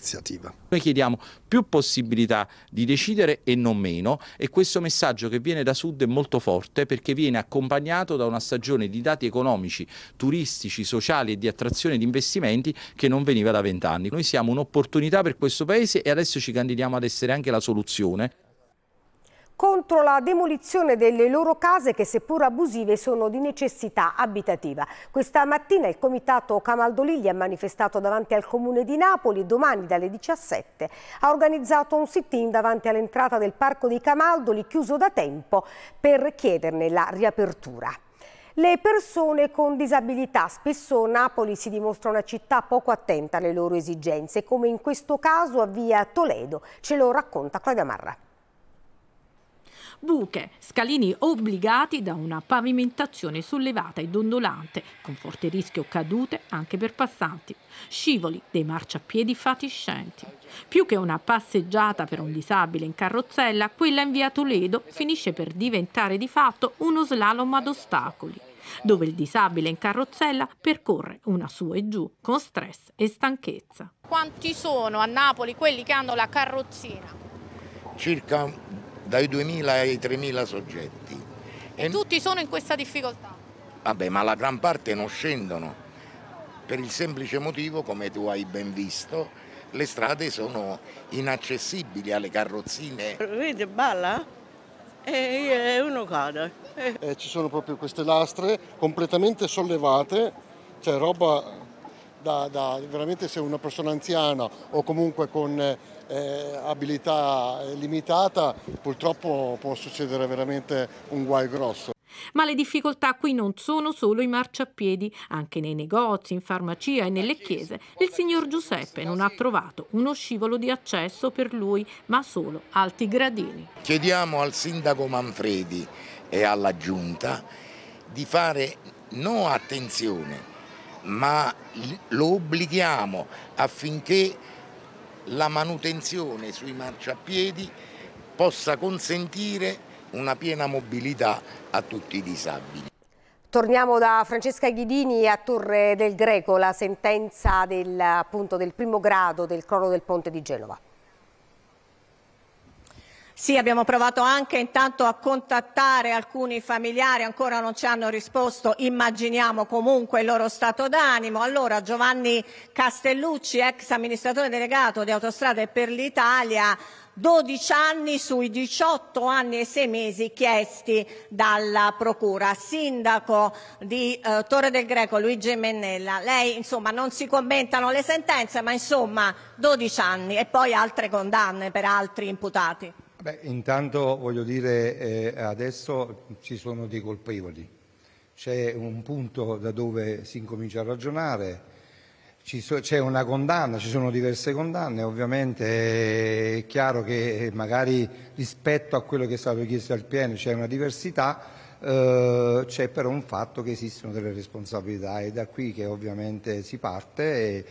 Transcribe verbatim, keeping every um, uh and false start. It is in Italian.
iniziativa. Noi chiediamo più possibilità di decidere e non meno, e questo messaggio che viene da Sud è molto forte perché viene accompagnato da una stagione di dati economici, turistici, sociali e di attrazione di investimenti che non veniva da vent'anni. Noi siamo un'opportunità per questo Paese e adesso ci candidiamo ad essere anche la soluzione. Contro la demolizione delle loro case che, seppur abusive, sono di necessità abitativa. Questa mattina il comitato Camaldolilli ha manifestato davanti al comune di Napoli. Domani dalle diciassette ha organizzato un sit-in davanti all'entrata del parco dei Camaldoli, chiuso da tempo, per chiederne la riapertura. Le persone con disabilità, spesso Napoli si dimostra una città poco attenta alle loro esigenze, come in questo caso a via Toledo, ce lo racconta Claudia Marra. Buche, scalini obbligati da una pavimentazione sollevata e dondolante, con forte rischio cadute anche per passanti, scivoli dei marciapiedi fatiscenti. Più che una passeggiata per un disabile in carrozzella, quella in via Toledo finisce per diventare di fatto uno slalom ad ostacoli, dove il disabile in carrozzella percorre una su e giù con stress e stanchezza. Quanti sono a Napoli quelli che hanno la carrozzina? Circa dai duemila ai tremila soggetti. E tutti sono in questa difficoltà? Vabbè, ma la gran parte non scendono, per il semplice motivo, come tu hai ben visto, le strade sono inaccessibili alle carrozzine. Vedi, balla? E uno cade. Eh. Eh, ci sono proprio queste lastre completamente sollevate, cioè roba da, da veramente, se una persona anziana o comunque con eh, abilità limitata, purtroppo può succedere veramente un guai grosso. Ma le difficoltà qui non sono solo i marciapiedi, anche nei negozi, in farmacia e nelle chiese. Il signor Giuseppe non ha trovato uno scivolo di accesso per lui, ma solo alti gradini. Chiediamo al sindaco Manfredi e alla giunta di fare no attenzione, ma lo obblighiamo affinché la manutenzione sui marciapiedi possa consentire una piena mobilità a tutti i disabili. Torniamo da Francesca Ghidini a Torre del Greco, la sentenza del, appunto, del primo grado del crollo del ponte di Genova. Sì, abbiamo provato anche intanto a contattare alcuni familiari, ancora non ci hanno risposto, immaginiamo comunque il loro stato d'animo. Allora Giovanni Castellucci, ex amministratore delegato di Autostrade per l'Italia, dodici anni sui diciotto anni e sei mesi chiesti dalla Procura. Sindaco di eh, Torre del Greco, Luigi Mennella, lei insomma non si commentano le sentenze, ma insomma dodici anni e poi altre condanne per altri imputati. Beh, intanto voglio dire, eh, adesso ci sono dei colpevoli, c'è un punto da dove si incomincia a ragionare, so, c'è una condanna, ci sono diverse condanne, ovviamente è chiaro che magari rispetto a quello che è stato chiesto al P N c'è una diversità, eh, c'è però un fatto che esistono delle responsabilità, e da qui che ovviamente si parte. E